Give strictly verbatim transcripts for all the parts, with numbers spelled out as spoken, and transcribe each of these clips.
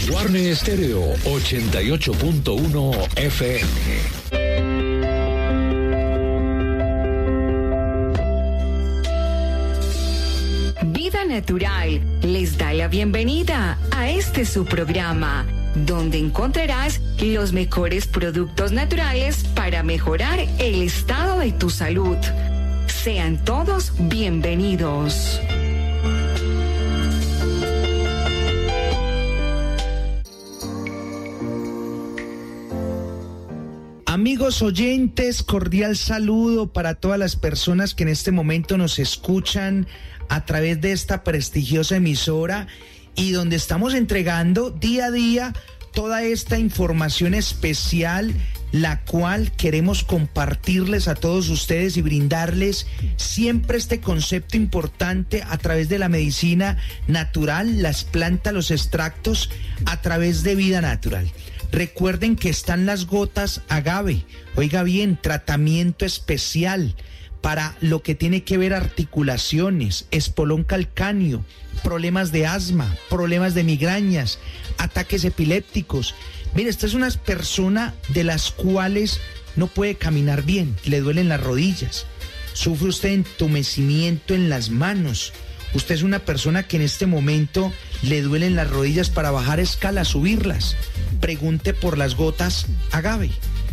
Warner Stereo ochenta y ocho punto uno F M. Vida Natural les da la bienvenida a este su programa, donde encontrarás los mejores productos naturales para mejorar el estado de tu salud. Sean todos bienvenidos. Amigos oyentes, cordial saludo para todas las personas que en este momento nos escuchan a través de esta prestigiosa emisora y donde estamos entregando día a día toda esta información especial, la cual queremos compartirles a todos ustedes y brindarles siempre este concepto importante a través de la medicina natural, las plantas, los extractos, a través de Vida Natural. Recuerden que están las gotas agave, oiga bien, tratamiento especial para lo que tiene que ver articulaciones, espolón calcáneo, problemas de asma, problemas de migrañas, ataques epilépticos. Mire, esta es una persona de las cuales no puede caminar bien, le duelen las rodillas, sufre usted entumecimiento en las manos. Usted es una persona que en este momento le duelen las rodillas para bajar escalas, subirlas. Pregunte por las gotas agave.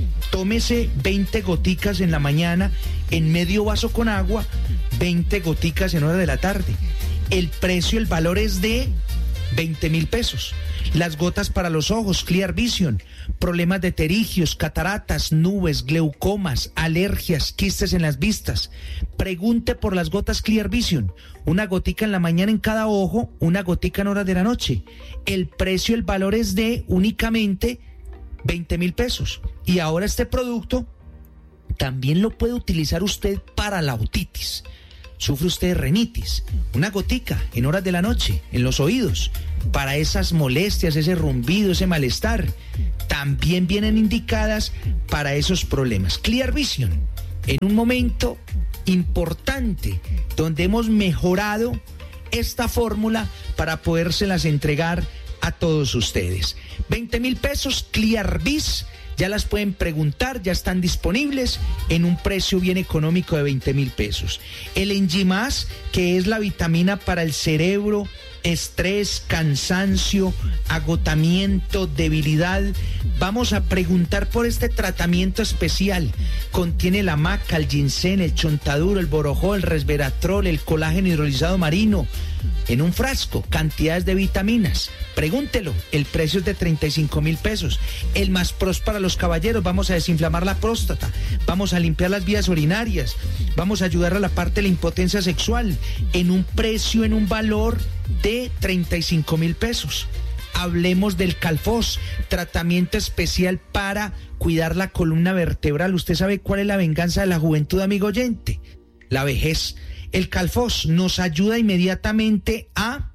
Tómese veinte goticas en la mañana en medio vaso con agua, veinte goticas en hora de la tarde. El precio, el valor es de veinte mil pesos. Las gotas para los ojos, Clear Vision, problemas de pterigios, cataratas, nubes, glaucomas, alergias, quistes en las vistas. Pregunte por las gotas Clear Vision. Una gotica en la mañana en cada ojo, una gotica en horas de la noche. El precio, el valor es de únicamente veinte mil pesos. Y ahora este producto también lo puede utilizar usted para la otitis. Sufre usted de rinitis, una gotica en horas de la noche, en los oídos, para esas molestias, ese rumbido, ese malestar. También vienen indicadas para esos problemas. Clear Vision, en un momento importante donde hemos mejorado esta fórmula para podérselas entregar a todos ustedes. veinte mil pesos, Clear Vis. Ya las pueden preguntar, ya están disponibles en un precio bien económico de veinte mil pesos. El Enzimas, que es la vitamina para el cerebro, estrés, cansancio, agotamiento, debilidad. Vamos a preguntar por este tratamiento especial. Contiene la maca, el ginseng, el chontaduro, el borojó, el resveratrol, el colágeno hidrolizado marino. En un frasco, cantidades de vitaminas. Pregúntelo, el precio es de treinta y cinco mil pesos. El Más Pros para los caballeros, vamos a desinflamar la próstata, vamos a limpiar las vías urinarias, vamos a ayudar a la parte de la impotencia sexual, en un precio, en un valor de treinta y cinco mil pesos. Hablemos del Calfos, tratamiento especial para cuidar la columna vertebral. ¿Usted sabe cuál es la venganza de la juventud, amigo oyente? La vejez. El Calfos nos ayuda inmediatamente a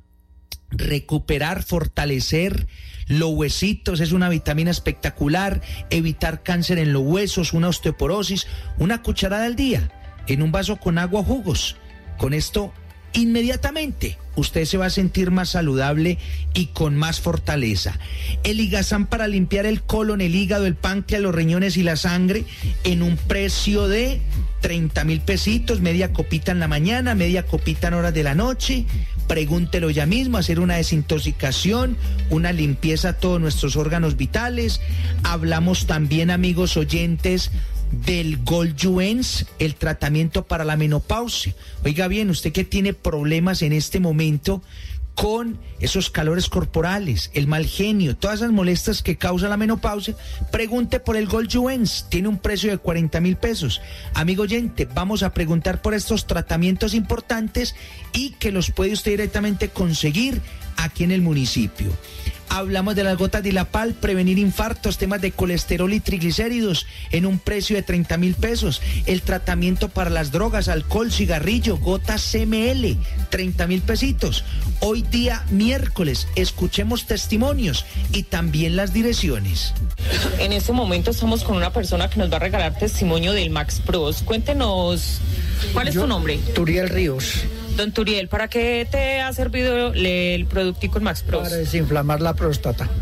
recuperar, fortalecer los huesitos, es una vitamina espectacular, evitar cáncer en los huesos, una osteoporosis, una cucharada al día, en un vaso con agua o jugos. Con esto, inmediatamente, usted se va a sentir más saludable y con más fortaleza. El Ligazán para limpiar el colon, el hígado, el páncreas, los riñones y la sangre, en un precio de treinta mil pesitos, media copita en la mañana, media copita en horas de la noche. Pregúntelo ya mismo, hacer una desintoxicación, una limpieza a todos nuestros órganos vitales. Hablamos también, amigos oyentes, del Goldjuens, el tratamiento para la menopausia. Oiga bien, usted que tiene problemas en este momento con esos calores corporales, el mal genio, todas esas molestias que causa la menopausia, pregunte por el Goldjuens, tiene un precio de cuarenta mil pesos. Amigo oyente, vamos a preguntar por estos tratamientos importantes y que los puede usted directamente conseguir aquí en el municipio. Hablamos de las gotas Dilapal, prevenir infartos, temas de colesterol y triglicéridos en un precio de treinta mil pesos. El tratamiento para las drogas, alcohol, cigarrillo, gotas C M L, treinta mil pesitos. Hoy día miércoles, escuchemos testimonios y también las direcciones. En este momento estamos con una persona que nos va a regalar testimonio del Max Pros. Cuéntenos, ¿cuál es Yo, tu nombre? Turiel Ríos. Don Turiel, ¿para qué te ha servido el productico Max Pros? Para desinflamar la próstata.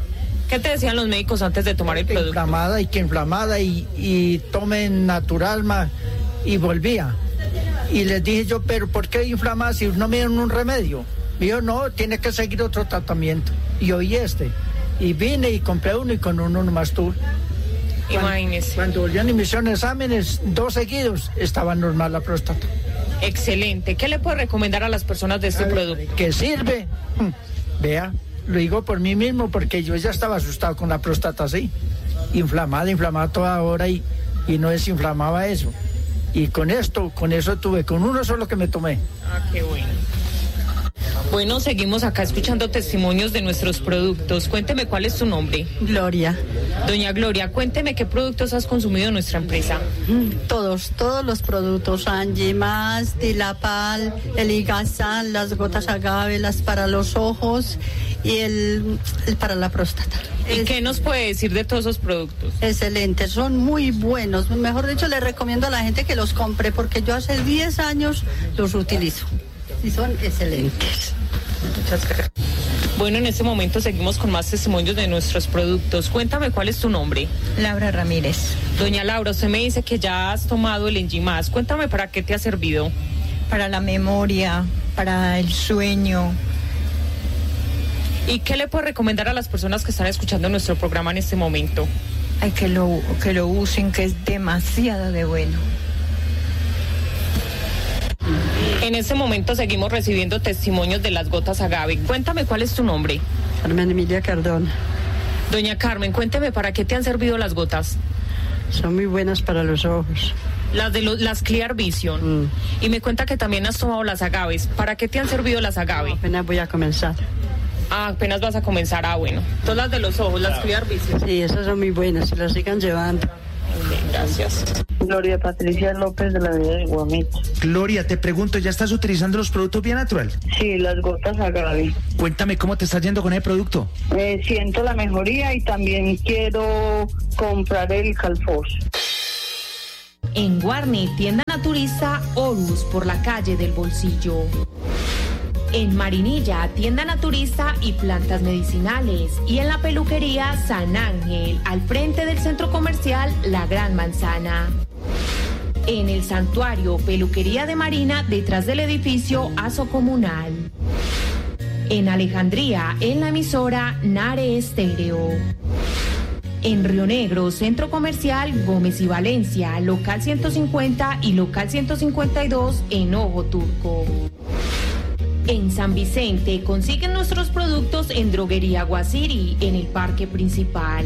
¿Qué te decían los médicos antes de tomar el que producto? Inflamada y que inflamada y, y tomen natural más. Y volvía. Y les dije yo, pero ¿por qué inflamada si no me dieron un remedio? Me dijo, no, tiene que seguir otro tratamiento. Y oí este. Y vine y compré uno y con uno nomás tuve. Imagínese. Cuando volvían y me hicieron exámenes, dos seguidos, estaba normal la próstata. Excelente. ¿Qué le puede recomendar a las personas de este producto? ¿Qué sirve? Vea, lo digo por mí mismo porque yo ya estaba asustado con la próstata así. Inflamada, inflamada toda hora y, y no desinflamaba eso. Y con esto, con eso tuve, con uno solo que me tomé. Ah, qué bueno. Bueno, seguimos acá escuchando testimonios de nuestros productos. Cuénteme cuál es su nombre. Gloria. Doña Gloria, cuénteme qué productos has consumido en nuestra empresa. Todos, todos los productos, Angimas, Dilapal, el Igazán, las gotas agave, las para los ojos y el, el para la próstata. ¿Y es, qué nos puede decir de todos esos productos? Excelente, son muy buenos. Mejor dicho, le recomiendo a la gente que los compre porque yo hace diez años los utilizo y son excelentes. Muchas gracias. Bueno, en este momento seguimos con más testimonios de nuestros productos. Cuéntame cuál es tu nombre. Laura Ramírez. Doña Laura, usted me dice que ya has tomado el Enzimas. Cuéntame para qué te ha servido. Para la memoria, para el sueño. ¿Y qué le puedo recomendar a las personas que están escuchando nuestro programa en este momento? Ay, que lo, que lo usen, que es demasiado de bueno. En este momento seguimos recibiendo testimonios de las gotas agave. Cuéntame cuál es tu nombre. Carmen Emilia Cardona. Doña Carmen, cuénteme para qué te han servido las gotas. Son muy buenas para los ojos. Las de los, las Clear Vision. Mm. Y me cuenta que también has tomado las agaves. ¿Para qué te han servido las agave? No, apenas voy a comenzar. Ah, apenas vas a comenzar. Ah, bueno. Todas las de los ojos, las Clear Vision. Sí, esas son muy buenas, se las sigan llevando. Bien, gracias. Gloria Patricia López de la Vida del Guamito. Gloria, te pregunto, ¿ya estás utilizando los productos Vía Natural? Sí, las gotas agave. Cuéntame cómo te está yendo con el producto. Eh, siento la mejoría y también quiero comprar el Calfos. En Guarne, tienda naturista Horus por la calle del Bolsillo. En Marinilla, tienda naturista y plantas medicinales. Y en la peluquería San Ángel, al frente del centro comercial La Gran Manzana. En el santuario Peluquería de Marina, detrás del edificio Aso Comunal. En Alejandría, en la emisora Nare Estéreo. En Río Negro, centro comercial Gómez y Valencia, local ciento cincuenta y local ciento cincuenta y dos en Ojo Turco. En San Vicente consiguen nuestros productos en Droguería Guasiri, en el parque principal.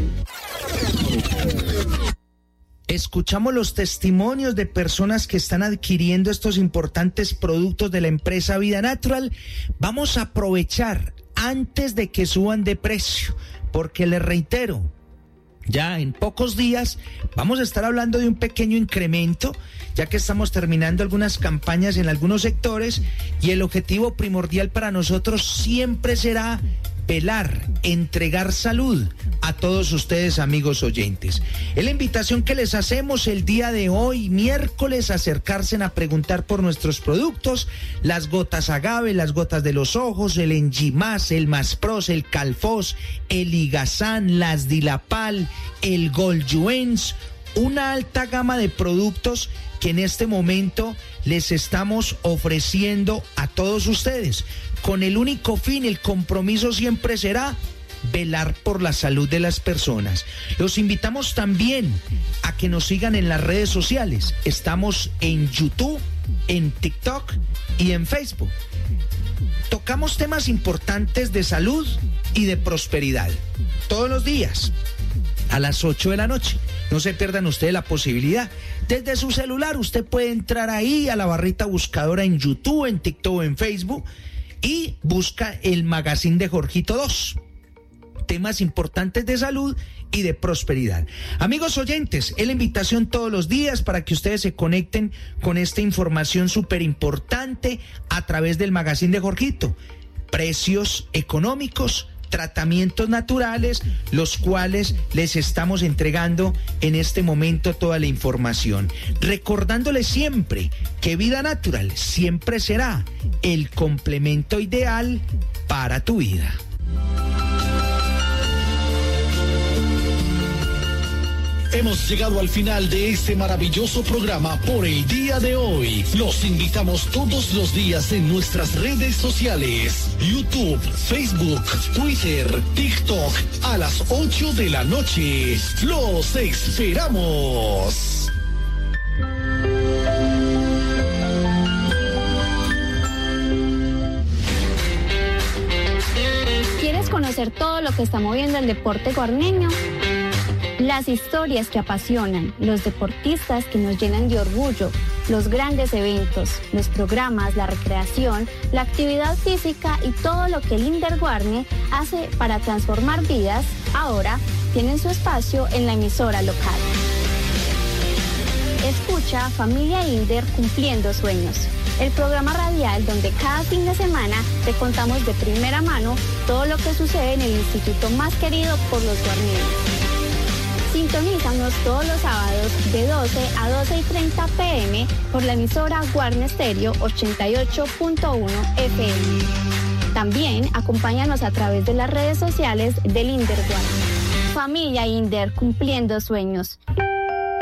Escuchamos los testimonios de personas que están adquiriendo estos importantes productos de la empresa Vida Natural. Vamos a aprovechar antes de que suban de precio, porque les reitero, ya en pocos días vamos a estar hablando de un pequeño incremento, ya que estamos terminando algunas campañas en algunos sectores y el objetivo primordial para nosotros siempre será velar, entregar salud a todos ustedes, amigos oyentes. Es la invitación que les hacemos el día de hoy, miércoles, acercarse a preguntar por nuestros productos, las gotas agave, las gotas de los ojos, el Enzimas, el Maspros, el Calfos, el Igazán, las Dilapal, el Goljuens, una alta gama de productos que en este momento les estamos ofreciendo a todos ustedes, con el único fin, el compromiso siempre será velar por la salud de las personas. Los invitamos también a que nos sigan en las redes sociales. Estamos en YouTube, en TikTok y en Facebook. Tocamos temas importantes de salud y de prosperidad todos los días a las ocho de la noche. No se pierdan ustedes la posibilidad. Desde su celular usted puede entrar ahí a la barrita buscadora en YouTube, en TikTok, en Facebook y busca el magazine de Jorgito dos. Temas importantes de salud y de prosperidad. Amigos oyentes, es la invitación todos los días para que ustedes se conecten con esta información súper importante a través del magazine de Jorgito. Precios económicos, tratamientos naturales, los cuales les estamos entregando en este momento toda la información. Recordándoles siempre que Vida Natural siempre será el complemento ideal para tu vida. Hemos llegado al final de este maravilloso programa por el día de hoy. Los invitamos todos los días en nuestras redes sociales: YouTube, Facebook, Twitter, TikTok, a las ocho de la noche. ¡Los esperamos! ¿Quieres conocer todo lo que está moviendo el deporte guarneño? Las historias que apasionan, los deportistas que nos llenan de orgullo, los grandes eventos, los programas, la recreación, la actividad física y todo lo que el Inder Guarne hace para transformar vidas, ahora tienen su espacio en la emisora local. Escucha Familia Inder Cumpliendo Sueños, el programa radial donde cada fin de semana te contamos de primera mano todo lo que sucede en el instituto más querido por los guarneños. Sintonízanos todos los sábados de doce a doce y treinta pm por la emisora Guarne Stereo ochenta y ocho punto uno F M. También acompáñanos a través de las redes sociales del Inder Guarne. Familia Inder Cumpliendo Sueños.